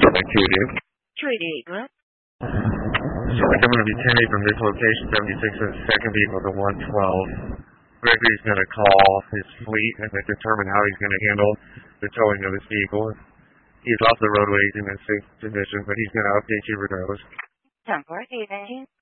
by 2, dude. 288, what? So I'm going to be 10 from this location, 76 and second vehicle to 112. Gregory's going to call his fleet and then determine how he's going to handle the towing of his vehicle. He's off the roadway, he's in a safe position, but he's going to update you regardless. 10-4, 819.